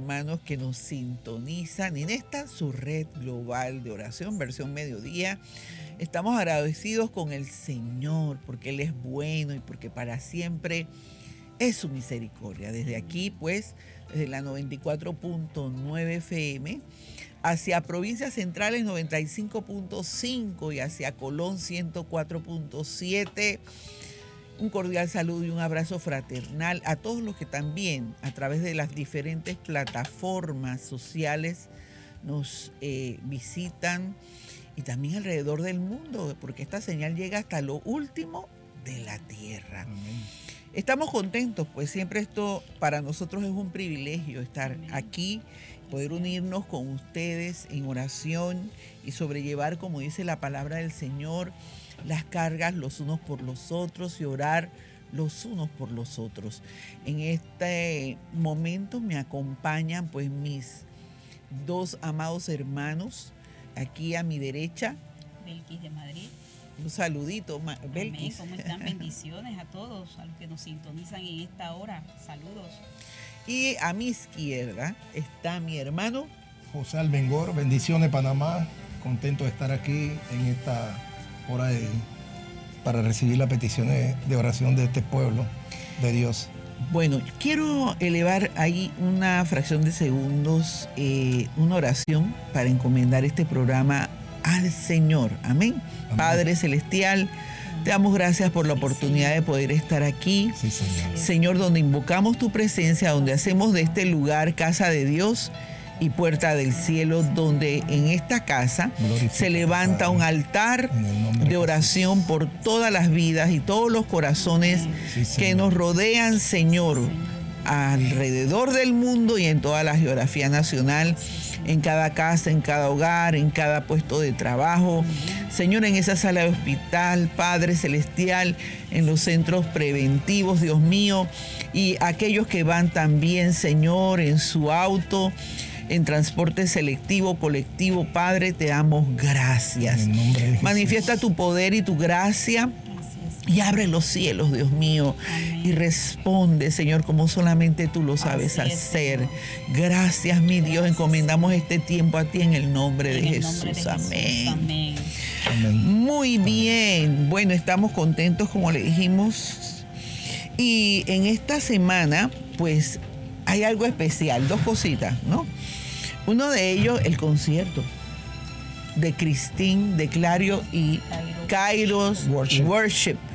hermanos que nos sintonizan en esta su red global de oración, versión mediodía. Estamos agradecidos con el Señor porque Él es bueno y porque para siempre es su misericordia. Desde aquí, pues, desde la 94.9 FM, hacia provincias centrales 95.5 y hacia Colón 104.7. Un cordial saludo y un abrazo fraternal a todos los que también a través de las diferentes plataformas sociales nos visitan y también alrededor del mundo, porque esta señal llega hasta lo último de la tierra. Amén. Estamos contentos, pues siempre esto para nosotros es un privilegio estar aquí, poder unirnos con ustedes en oración y sobrellevar, como dice la palabra del Señor, las cargas los unos por los otros y orar los unos por los otros. En este momento me acompañan pues mis dos amados hermanos, aquí a mi derecha. Belkis de Madrid. Un saludito, Belkis. ¿Cómo están? Bendiciones a todos, a los que nos sintonizan en esta hora. Saludos. Y a mi izquierda está mi hermano José Almengor. Bendiciones, Panamá. Contento de estar aquí en esta hora para recibir las peticiones de oración de este pueblo de Dios. Bueno, quiero elevar ahí una fracción de segundos, una oración para encomendar este programa al Señor. Amén. Amén. Padre Celestial, te damos gracias por la oportunidad de poder estar aquí. Sí, Señor. Señor, donde invocamos tu presencia, donde hacemos de este lugar casa de Dios y puerta del cielo, donde en esta casa se levanta un altar de oración por todas las vidas y todos los corazones que nos rodean, Señor, alrededor del mundo y en toda la geografía nacional, en cada casa, en cada hogar, en cada puesto de trabajo. Señor, en esa sala de hospital, Padre Celestial, en los centros preventivos, Dios mío, y aquellos que van también, Señor, en su auto, en transporte selectivo, colectivo. Padre, te damos gracias. En el nombre de Jesús. Manifiesta tu poder y tu gracia y abre los cielos, Dios mío. Amén. Y responde, Señor, como solamente tú lo sabes hacer. Gracias, mi Dios. Encomendamos este tiempo a ti en el nombre de Jesús. Amén. Amén. Amén. Muy bien. Bueno, estamos contentos, como le dijimos. Y en esta semana, pues, hay algo especial, dos cositas, ¿no? Uno de ellos, el concierto de Cristín, de Clario y Kairos Worship.